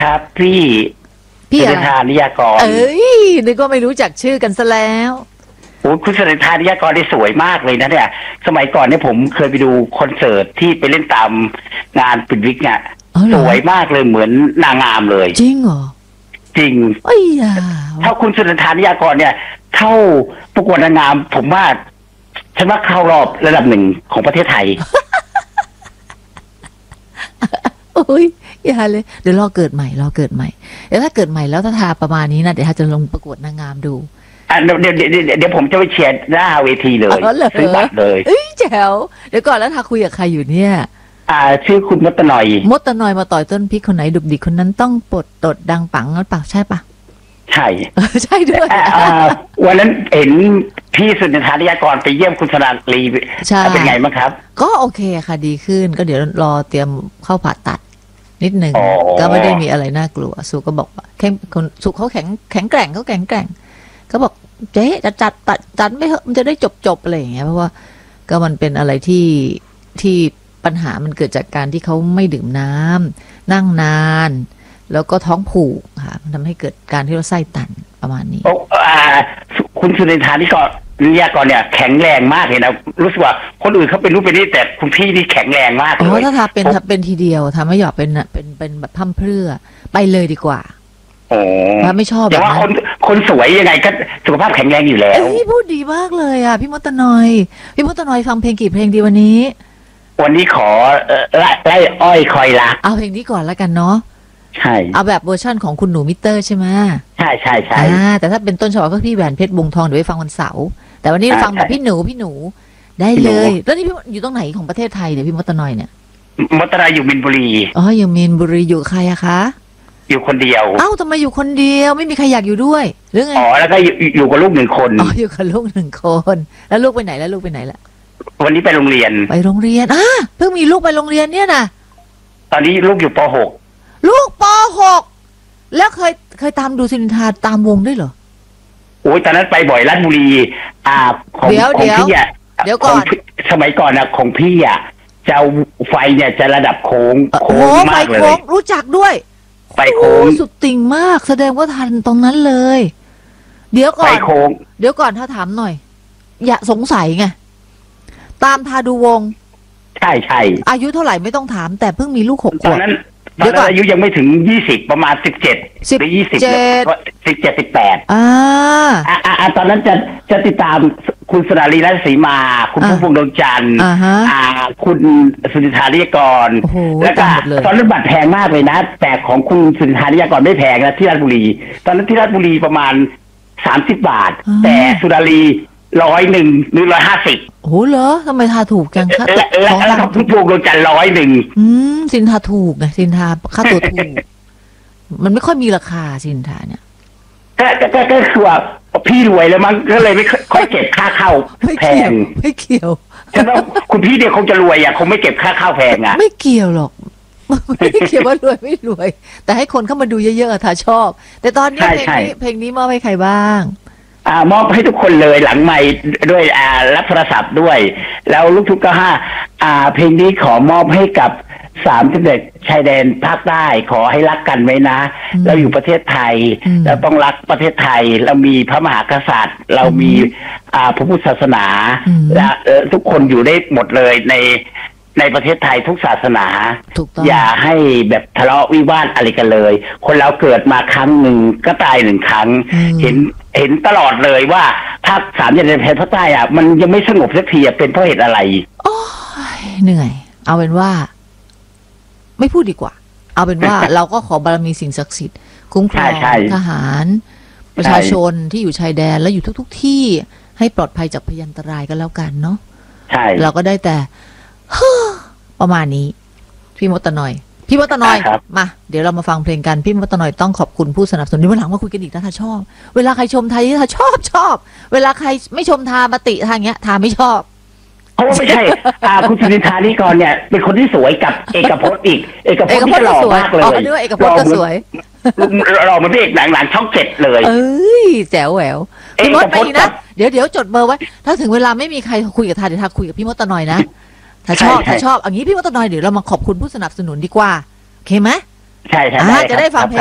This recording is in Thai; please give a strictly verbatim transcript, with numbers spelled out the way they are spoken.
ครับพี่พี่อะไรสุริธานิยากรเอ้ยนึกว่าไม่รู้จักชื่อกันซะแล้วโอ้คุณสุริธานิยากรได้สวยมากเลยนะเนี่ยสมัยก่อนเนี่ยผมเคยไปดูคอนเสิร์ตที่ไปเล่นตามงานปิดวิกเนี่ยสวยมากเลยเหมือนนางงามเลยจริงเหรอจริงเอ้ยถ้าคุณสุริธานิยากรเนี่ยเข้าประกวดนางงามผมว่าฉันว่าเข้ารอบระดับหนึ่งของประเทศไทยโอ้ยอย่าเลยเดี๋ยวรอเกิดใหม่รอเกิดใหม่เดี๋ยวถ้าเกิดใหม่แล้วถ้าทาประมาณนี้นะเดี๋ยวถ้าจะลงประกวดนางงามดูอ่ะเดี๋ยวเดี๋ยวเดี๋ยวเดี๋ยวผมจะไปเชียร์หน้าเวทีเลยซื้อบัตรเลยเอ้ยแจ๋วเดี๋ยวก่อนแล้วทาคุยกับใครอยู่เนี่ยอ่าชื่อคุณมดตะหน่อยมดตะหน่อยมาต่อยต้นพริกคนไหนดุกดิกคนนั้นต้องปลดตดดังปังหรือเปล่าใช่ปะใช่ใช่ด้วยวันนั้นเห็นพี่สุนิธานิยากรไปเยี่ยมคุณสนาลีเป็นไงบ้างครับก็โอเคค่ะดีขึ้นก็เดี๋ยวรอเตรียมเข้าผ่าตัดนิดหนึ่งก็ไม่ได้มีอะไรน่ากลัวสุก็บอกว่าแข็งคนสุเขาแข็งแข็งแกร่งเขาแข็งแกร่งเขาบอกเจ๊จะจัดตัดจัดไม่เหอะมันจะได้จบจบอะไรอย่างเงี้ยเพราะว่าก็มันเป็นอะไรที่ที่ปัญหามันเกิดจากการที่เขาไม่ดื่มน้ำนั่งนานแล้วก็ท้องผูกค่ะมันทำให้เกิดการที่เราไส้ตันประมาณนี้โอ้อ่าคุณสุนิธานี่ก็นิยากรเนี่ยแข็งแรงมากเลยนะรู้สึกว่าคนอื่นเขาเป็นรู้เป็นนี่แต่คุณพี่นี่แข็งแรงมากเลยอ๋อถ้าทาเป็นทาเป็นทีเดียวทาไม่หยอกเป็นเป็นเป็นแบบพั่มเพรื่อไปเลยดีกว่าโอ้ถ้าไม่ชอบแบบนั้นแต่ว่าคนคนสวยยังไงก็สุขภาพแข็งแรงอยู่แล้วเอ้ยพูดดีมากเลยอ่ะพี่มดตะนอยพี่มดตะนอยฟังเพลงกี่เพลงดีวันนี้วันนี้ขอไล่ไล่อ้อยคอยรักเอาเพลงนี้ก่อนแล้วกันเนาะใช่เอาแบบเวอร์ชั่นของคุณหนูมิเตอร์ใช่ไหมใช่ใช่ใช่อ่าแต่ถ้าเป็นต้นฉบับก็พี่แหวนเพชรวงทองเดี๋ยวไปฟังวันเสาร์แต่วันนี้ฟังแบบพี่หนูพี่หนูได้เลยแล้วนี่พี่อยู่ตรงไหนของประเทศไทยเดี๋ยวพี่มดตะนอยเนี่ยมดตะนอยอยู่มินบุรีอ๋ออยู่มินบุรีอยู่ใครอะคะอยู่คนเดียวเอ้าทำไมอยู่คนเดียวไม่มีใครอยากอยู่ด้วยหรือไงอ๋อแล้วก็อยู่อยู่กับลูกหนึ่งคนอ๋ออยู่กับลูกหนึ่งคนแล้วลูกไปไหนแล้วลูกไปไหนล่ะวันนี้ไปโรงเรียนไปโรงเรียนอ่ะเพิ่งมีลูกไปโรงเรียนเนี่ยนะตอนนี้ลูกอยู่ป .หกลูกป .หก แล้วเคยเคยตามดูซินิทาตามวงด้วยเหรอโอ้ยตอนนั้นไปบ่อยราชบุรีอ่าของเดี๋ยวเดี๋ยวเดี๋ยวก่อนสมัยก่อนนะของพี่อ่ะจะไฟเนี่ยจะระดับโค้งโค้งมากเลยรู้จักด้วยไฟโค้งสุดติ่งมากแสดงว่าทันตรงนั้นเลยเดี๋ยวก่อนไฟโค้งเดี๋ยวก่อนถ้าถามหน่อยอย่าสงสัยไงตามทาดูวงใช่ใช่อายุเท่าไหร่ไม่ต้องถามแต่เพิ่งมีลูกหกขวบตอนนั้นตอนนั้นอายุยังไม่ถึงยี่สิบประมาณสิบเจ็ดหรือยี่สิบสิบเจ็ดสิบแปดอ่าอ่าตอนนั้นจะจะติดตามคุณสุนารีราชสีมาคุณพุ่มพวงดวงจันทร์อ่าคุณสุนิธานิยากรแล้วก็ตอนนั้นบัตรแพงมากเลยนะแต่ของคุณสุนิธานิยากรไม่แพงนะที่ราชบุรีตอนนั้นที่ราชบุรีประมาณสามสิบบาทแต่สุนารีร้อยหนึ่งหรือร้อยห้าสิบโอ้เหรอทำไมทาถูกจังค่าตัวแล้วแล้วพุ่มพวงดวงจันทร์ร้อยหนึ่งอืมสินทาถูกไงสินทาค่าตัวถูกมันไม่ค่อยมีราคาสินทาเนี่ยก็ก็ก็คือว่าพี่รวยแล้วมั้งก็เลยไม่ค่อยเก็บค่าเข้าแพงไม่เกี่ยวฉะนั้นคุณพี่เดียวคงจะรวยอ่ะคงไม่เก็บค่าเข้าแพงอ่ะไม่เกี่ยวหรอกไม่เกี่ยวว่ารวยไม่รวยแต่ให้คนเข้ามาดูเยอะๆถ้าชอบแต่ตอนนี้เพลงนี้เพลงนี้มอบให้ใครบ้างอ่ามอบให้ทุกคนเลยหลังไมค์ด้วยอ่ารับโทรศัพท์ด้วยแล้วลูกทุกก็ห้าอ่าเพลงนี้ขอมอบให้กับสามจังหวัดชายแดนภาคใต้ขอให้รักกันไว้นะเราอยู่ประเทศไทยเราต้องรักประเทศไทยเรามีพระมหากษัตริย์เรามีอ่าพระพุทธศาสนาและทุกคนอยู่ได้หมดเลยในในประเทศไทยทุกศาสนาอย่าให้แบบทะเลาะวิวาทอะไรกันเลยคนเราเกิดมาครั้งหนึ่งก็ตายหนึ่งครั้งเห็นเห็นตลอดเลยว่าภาคสามจังหวัดชายแดนภาคใต้อ่ะมันยังไม่สงบสักทีเป็นเพราะเหตุอะไรโอ้ยเหนื่อยเอาเป็นว่าไม่พูดดีกว่าเอาเป็นว่า เราก็ขอบารมีสิ่งศักดิ์สิทธิ์คุ้มครองทหารประชาชนที่อยู่ชายแดนและอยู่ทุกๆที่ให้ปลอดภัยจากพยันตรายก็แล้วกันเนาะใช่เราก็ได้แต่ประมาณนี้พี่มดตะหน่อยพี่มดตะหน่อยมาเดี๋ยวเรามาฟังเพลงกันพี่มดตะหน่อยต้องขอบคุณผู้สนับสนุนวันหลังมาคุยกันอีกนะถ้าชอบเวลาใครชมไทยถ้าชอบชอบเวลาใครไม่ชมทามาติทางเงี้ยทาไม่ชอบเพราะว่าไม่ใช่อ่าคุณสุนิธานิกรเนี่ยเป็นคนที่สวยกับเอกพจน์อีกเอกพจน์ที่หล่อมากเลยอ๋อด้วยเอกพจน์ก็สวยหล่อเหมือนพระเอกหนังๆช่องเจ็ดเลยเอ้ยแจ๋วแหววพี่มดไปนะเดี๋ยวเดี๋ยวจดเบอร์ไว้ถ้าถึงเวลาไม่มีใครคุยกับทาเดี๋ยวทาคุยกับพี่มดตะหน่อยนะถ้าชอบถ้าชอบอย่างนี้พี่มดตะหน่อยเดี๋ยวเรามาขอบคุณผู้สนับสนุนดีกว่าโอเคไหมใช่ใช่อ่าได้จะครับได้ฟังครับเพลง